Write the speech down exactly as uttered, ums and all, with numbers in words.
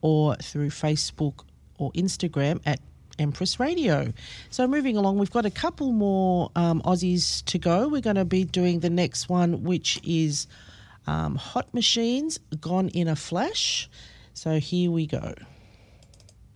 or through Facebook or Instagram at Empress Radio. So moving along, we've got a couple more um, Aussies to go. We're going to be doing the next one, which is um, Hot Machines, Gone in a Flash. So here we go.